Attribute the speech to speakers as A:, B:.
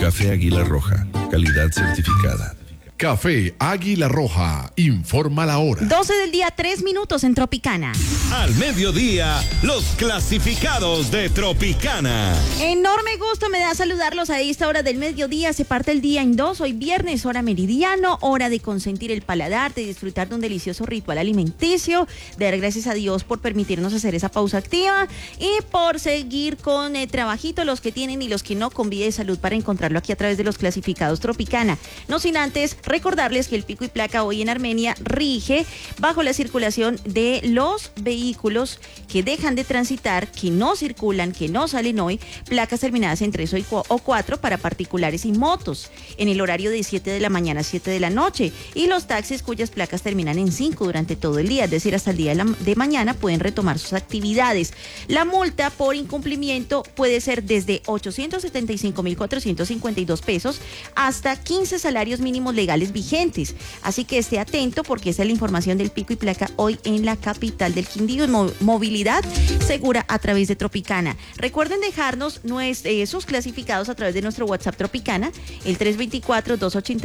A: Café Águila Roja, calidad certificada.
B: Café Águila Roja, informa la hora.
C: 12 del día, 3 minutos en Tropicana.
D: Al mediodía, los clasificados de Tropicana.
C: Enorme gusto me da saludarlos a esta hora del mediodía. Se parte el día en dos. Hoy viernes, hora meridiano, hora de consentir el paladar, de disfrutar de un delicioso ritual alimenticio, de dar gracias a Dios por permitirnos hacer esa pausa activa y por seguir con trabajito, los que tienen y los que no, con vida y salud, para encontrarlo aquí a través de los clasificados Tropicana. No sin antes recordarles que el pico y placa hoy en Armenia rige bajo la circulación de los vehículos que dejan de transitar, que no circulan, que no salen hoy, placas terminadas en 3 o 4 para particulares y motos, en el horario de 7 de la mañana a 7 de la noche, y los taxis cuyas placas terminan en 5 durante todo el día, es decir, hasta el día de mañana pueden retomar sus actividades. La multa por incumplimiento puede ser desde 875.452 pesos hasta 15 salarios mínimos legales vigentes. Así que esté atento porque esa es la información del pico y placa hoy en la capital del Quindío. Movilidad segura a través de Tropicana. Recuerden dejarnos sus clasificados a través de nuestro WhatsApp Tropicana, el 324-280